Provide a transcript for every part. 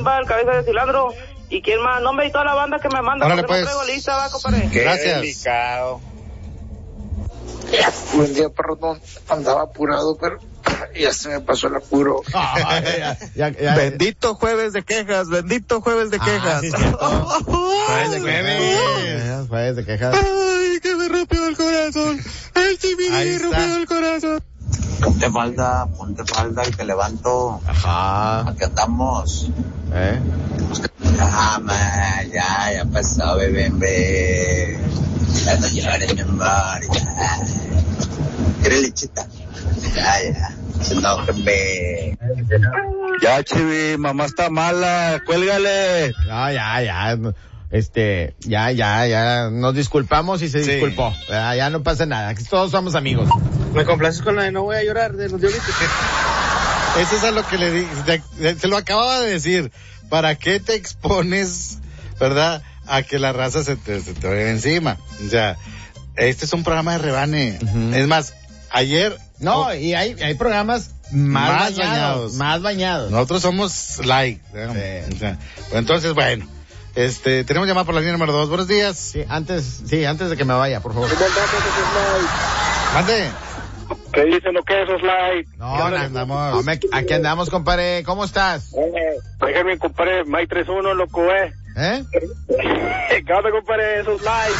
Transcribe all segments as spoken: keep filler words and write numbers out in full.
también va el cabeza de cilantro. ¿Y quién más? Nombre y toda la banda que me manda. Órale, pues. No traigo lista, va, compadre. Qué Gracias. delicado. Buen día, perro. Andaba apurado, pero ya se me pasó el apuro. Ay, ya, ya, ya, Bendito jueves de quejas, bendito jueves de quejas. Ah, sí, jueves de quejas. Jueves de quejas. Ay, que me rompió el corazón. Ay, sí, me rompió el corazón. Ponte falda, ponte falda y te levanto. Ajá. Aquí andamos. ¿Eh? Ya, man, ya, ya pasó, bebé, bebé. Ya no llores, mi amor, ya. ¿Quieres lechita? Ya, ya. No, bebé. Ya, Chivi, mamá está mala, cuélgale. No, ya, ya. Este, ya, ya, ya. Nos disculpamos y se Sí. disculpó. Ya, ya no pasa nada. Aquí todos somos amigos. ¿Me complaces con la de no voy a llorar de los diablitos? Eso es a lo que le di, te, te lo acababa de decir. ¿Para qué te expones, verdad, a que la raza se te, se te vaya encima? O sea, este es un programa de rebane. Uh-huh. Es más, ayer... No, oh, y hay, hay programas más, Más bañados, bañados. Más bañados. nosotros somos like. ¿no? Sí. O sea, pues entonces, bueno, este, tenemos llamada por la línea número dos. Buenos días. Sí, antes, sí, antes de que me vaya, por favor. Mande. ¿Qué dicen lo que es Slide? No, no, andamos. no, me- aquí andamos, compadre. ¿Cómo estás? Eh, déjenme, compadre, Mike tres uno, loco, eh. ¿Eh? ¿Qué onda, compadre? Esos Slide.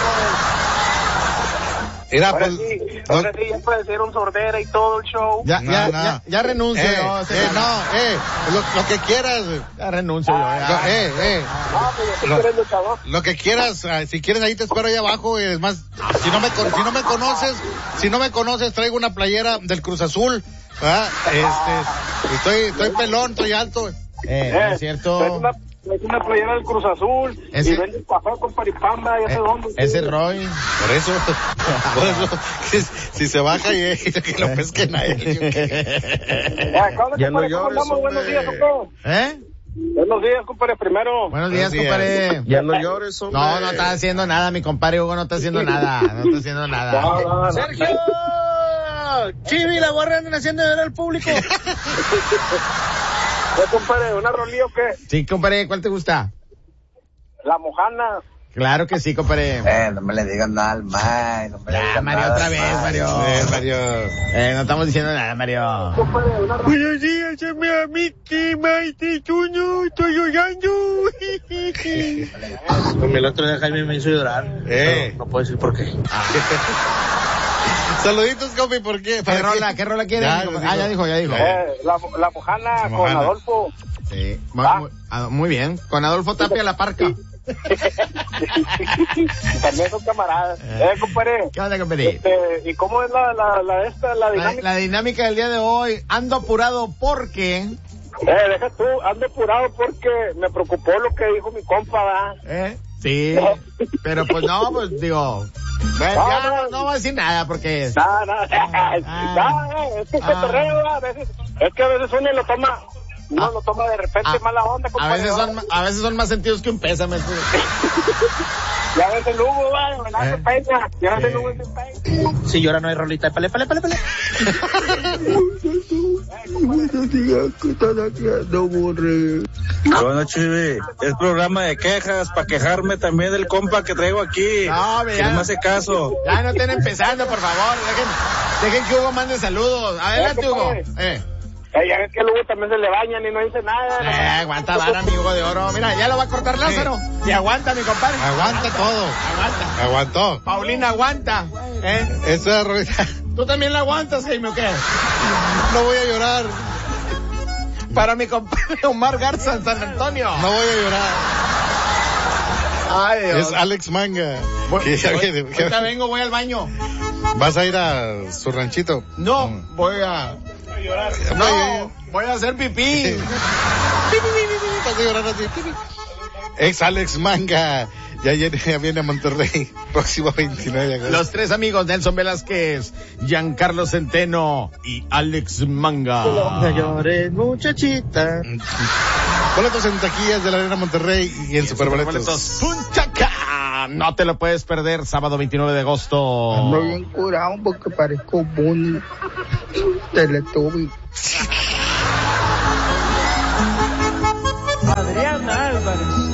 Mira, Ahora pues, sí, no- ahora sí, ya puede ser un sordera y todo el show. Ya, No, ya, no. ya, ya renuncio. eh, yo, eh, César. no, eh, lo, lo que quieras, Ya renuncio yo. lo, Ya. eh, eh, Ah, pues yo sí Lo- quiero el luchador. lo que quieras, ah, si quieres ahí te espero ahí abajo, y es más, si no me, con- si no me conoces, si no me conoces, traigo una playera del Cruz Azul, ¿verdad? Este, estoy, estoy pelón, estoy alto. Eh, ¿no es cierto? Es una, es una playera del Cruz Azul. Ese- Y vende café con paripamba, ya sé Eh, dónde. ese Roy. Por eso, por eso, que si se baja y que lo pesquen a él. yo qué. Ya, ¿qué onda, Ya no compadre? ¿Cómo llores, andamos? Buenos hombre. días, compadre. ¿Eh? Buenos días, compadre, primero. Buenos días, días. compadre. Ya no llores, hombre. No, no está haciendo nada, mi compadre Hugo no está haciendo nada. No está haciendo No, nada. no, no. ¡Sergio! Chivi, la gorra andan haciendo de ver al público. ¿Qué, compadre? ¿Una rolilla o qué? Sí, compadre, ¿cuál te gusta? La mojana. Claro que sí, compadre. Eh, no me le digan nada al Mike, no me le Ya, digan Mario, nada otra al vez, Mike. Mario. Eh, Mario. Eh, no estamos diciendo nada, Mario. Compadre, una rolilla. Buenos días, llame a Mickey, Maite, Chuño, estoy llorando. Como el otro día Jaime me hizo llorar. Eh. Pero no puedo decir por qué. Saluditos, compi, ¿por qué? ¿Qué ¿Para rola? ¿Qué rola quieres? Ya, Ah, ya dijo, ya dijo. Eh, la, la mojana La con mojana. Adolfo. Sí. Muy, Ah. muy- ah, muy bien. Con Adolfo Tapia La Parca. También son camaradas. Eh, compadre. ¿Qué onda, compadre? Este, ¿y cómo es la, la, la esta, la La, dinámica? la dinámica del día de hoy, ando apurado porque... Eh, deja tú, ando apurado porque me preocupó lo que dijo mi compa, ¿verdad? ¿Eh? Sí, pero pues no, pues digo... Bueno, No, ya no. no, no voy a decir nada porque... No, no, Ah. no, es que este Ah. torneo, a veces, es que a veces uno lo toma, uno Ah. lo toma de repente Ah. mala onda, A compadre. veces son, a veces son más sentidos que un pésame. Y a veces el Hugo, va, ¿verdad? Eh. Se peña, y a veces Eh. el Hugo se peña. Si llora no hay rolita. Pale, pale, pale, pale. Buenos días, ¿qué están haciendo, borre? Bueno, Chivi, es programa de quejas para quejarme también del compa que traigo aquí. No, que ya. no me hace caso. Ya no estén empezando, por favor. Dejen, dejen que Hugo mande saludos. Adelante, Hugo. Eh. Eh, ya ves que el Hugo también se le bañan y no dice nada. ¿no? Eh, aguanta vara, mi Hugo de Oro. Mira, ya lo va a cortar Lázaro. Y aguanta, mi compadre. Aguanta todo. Aguanta. Aguantó. Paulina aguanta. ¿Eh? Esa rolita. ¿Tú también la aguantas, Jaime, o qué? No voy a llorar. Para mi compadre Omar Garza en San Antonio. No voy a llorar. Ay, Dios. Es Alex Manga. Voy- Que ya voy- viene- que- ahorita vengo, voy al baño. ¿Vas a ir a su ranchito? No, Mm. voy a... Voy- No, voy a hacer pipí. Vas a llorar así. Ex Alex Manga. Ya viene, ya viene a Monterrey. Próximo veintinueve de agosto. Los tres amigos, Nelson Velázquez, Giancarlo Centeno y Alex Manga. No llores, muchachita. Boletos en taquillas de la Arena Monterrey y en Superboletos. Punchaca. No te lo puedes perder, sábado veintinueve de agosto. Ando bien curado porque parezco Bunny. Teletubby. Álvarez.